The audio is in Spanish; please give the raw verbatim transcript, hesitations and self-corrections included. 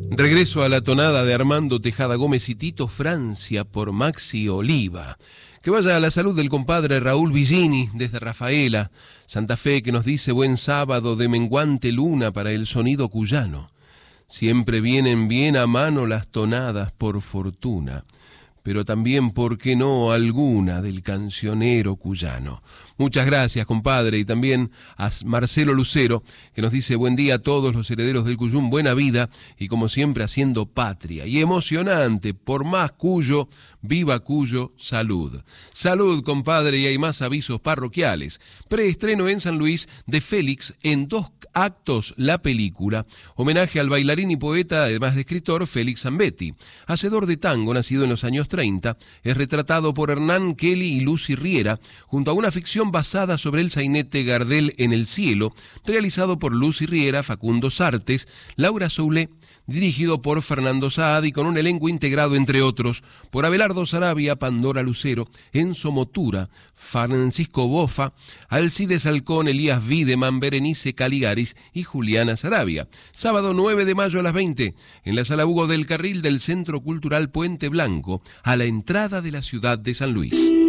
Regreso a la tonada de Armando Tejada Gómez y Tito Francia por Maxi Oliva. Que vaya a la salud del compadre Raúl Villini desde Rafaela, Santa Fe, que nos dice buen sábado de menguante luna para el sonido cuyano. Siempre vienen bien a mano las tonadas por fortuna, pero también, ¿por qué no?, alguna del cancionero cuyano. Muchas gracias, compadre, y también a Marcelo Lucero, que nos dice buen día a todos los herederos del Cuyum, buena vida, y como siempre haciendo patria. Y emocionante, por más Cuyo, viva Cuyo, salud. Salud, compadre, y hay más avisos parroquiales. Preestreno en San Luis de Félix en dos actos la película, homenaje al bailarín y poeta, además de escritor, Félix Zambetti. Hacedor de tango, nacido en los años treinta, es retratado por Hernán Kelly y Lucy Riera, junto a una ficción basada sobre el sainete Gardel en el cielo, realizado por Lucy Riera, Facundo Sartes, Laura Soule, dirigido por Fernando Saad y con un elenco integrado, entre otros, por Abelardo Sarabia, Pandora Lucero, Enzo Motura, Francisco Bofa, Alcides Halcón, Elías Wiedemann, Berenice Caligaris y Juliana Sarabia. Sábado nueve de mayo a las veinte, en la Sala Hugo del Carril del Centro Cultural Puente Blanco, a la entrada de la ciudad de San Luis.